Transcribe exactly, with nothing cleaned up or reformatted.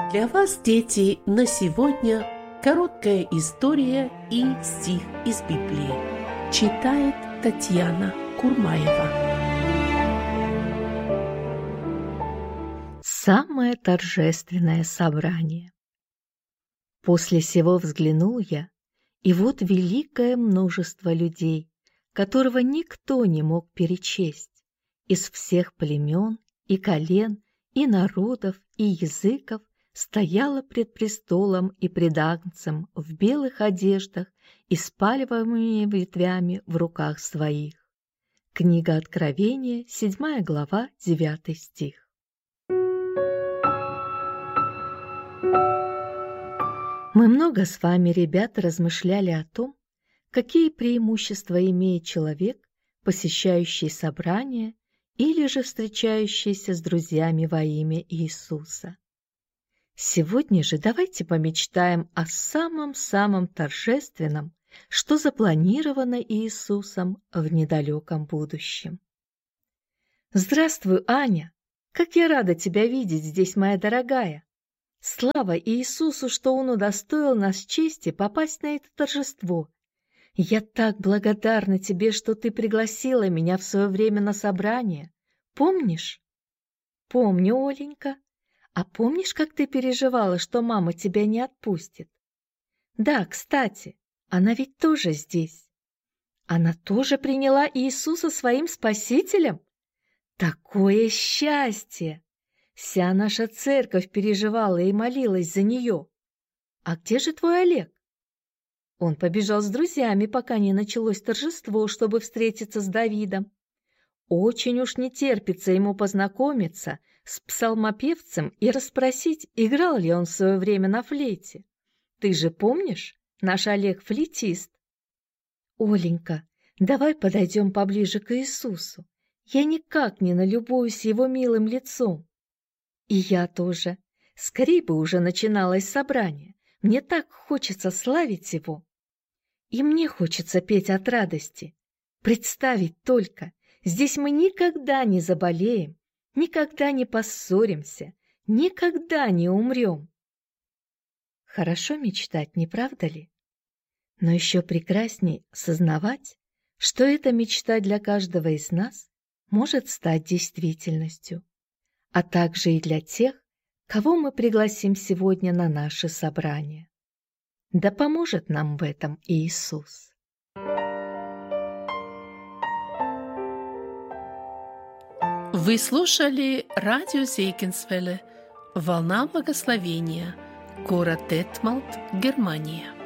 Для вас, дети, на сегодня короткая история и стих из Библии. Читает Татьяна Курмаева. Самое торжественное собрание. После сего взглянул я, и вот великое множество людей, которого никто не мог перечесть, из всех племен и колен, и народов, и языков, стояла пред престолом и пред Агнцем в белых одеждах и с пальмовыми ветвями в руках своих. Книга Откровения, седьмая глава, девятый стих. Мы много с вами, ребята, размышляли о том, какие преимущества имеет человек, посещающий собрания или же встречающийся с друзьями во имя Иисуса. Сегодня же давайте помечтаем о самом-самом торжественном, что запланировано Иисусом в недалеком будущем. Здравствуй, Аня! Как я рада тебя видеть здесь, моя дорогая! Слава Иисусу, что Он удостоил нас чести попасть на это торжество. Я так благодарна тебе, что ты пригласила меня в свое время на собрание. Помнишь? Помню, Оленька. А помнишь, как ты переживала, что мама тебя не отпустит? Да, кстати, она ведь тоже здесь. Она тоже приняла Иисуса своим спасителем? Такое счастье! Вся наша церковь переживала и молилась за нее. А где же твой Олег? Он побежал с друзьями, пока не началось торжество, чтобы встретиться с Давидом. Очень уж не терпится ему познакомиться с псалмопевцем и расспросить, играл ли он в свое время на флейте. Ты же помнишь, наш Олег флейтист. Оленька, давай подойдем поближе к Иисусу. Я никак не налюбуюсь его милым лицом. И я тоже. Скорей бы уже начиналось собрание. Мне так хочется славить его. И мне хочется петь от радости. Представить только, здесь мы никогда не заболеем, никогда не поссоримся, никогда не умрем. Хорошо мечтать, не правда ли? Но еще прекрасней сознавать, что эта мечта для каждого из нас может стать действительностью, а также и для тех, кого мы пригласим сегодня на наше собрание. Да поможет нам в этом Иисус. Вы слушали радио Зейгенсвелле «Волна благословения», город Детмалт, Германия.